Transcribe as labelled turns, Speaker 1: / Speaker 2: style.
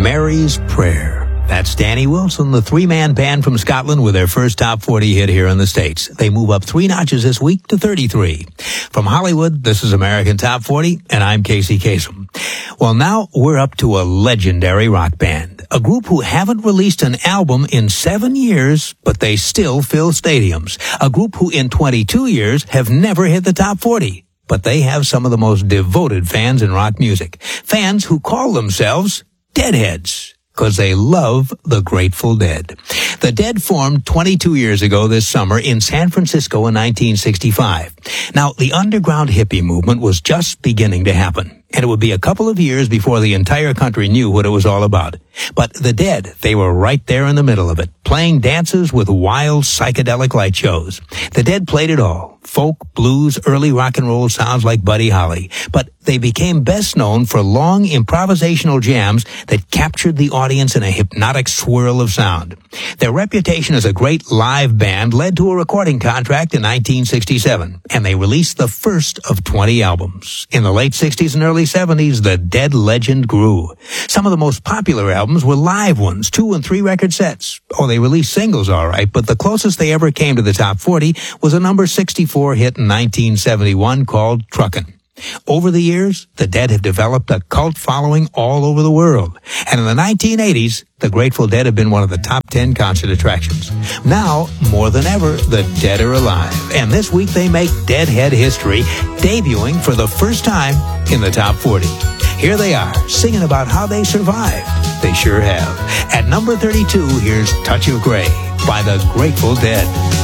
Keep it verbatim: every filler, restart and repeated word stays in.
Speaker 1: Mary's Prayer. That's Danny Wilson, the three-man band from Scotland with their first top forty hit here in the States. They move up three notches this week to thirty-three. From Hollywood, this is American Top forty, and I'm Casey Kasem. Well, now we're up to a legendary rock band, a group who haven't released an album in seven years, but they still fill stadiums. A group who in twenty-two years have never hit the top forty, but they have some of the most devoted fans in rock music. Fans who call themselves Deadheads, because they love the Grateful Dead. The Dead formed twenty-two years ago this summer in San Francisco in nineteen sixty-five. Now, the underground hippie movement was just beginning to happen, and it would be a couple of years before the entire country knew what it was all about. But the Dead, they were right there in the middle of it, playing dances with wild psychedelic light shows. The Dead played it all: folk, blues, early rock and roll sounds like Buddy Holly. But they became best known for long improvisational jams that captured the audience in a hypnotic swirl of sound. Their reputation as a great live band led to a recording contract in nineteen sixty-seven, and they released the first of twenty albums. In the late sixties and early seventies, the Dead legend grew. Some of the most popular albums were live ones, two and three record sets. Oh, they released singles all right, but the closest they ever came to the top forty was a number sixty-four hit in nineteen seventy-one called Truckin'. Over the years, the Dead have developed a cult following all over the world. And in the nineteen eighties, the Grateful Dead have been one of the top ten concert attractions. Now, more than ever, the Dead are alive. And this week they make Deadhead history, debuting for the first time in the top forty. Here they are, singing about how they survived. They sure have. At number thirty-two, here's Touch of Grey by the Grateful Dead.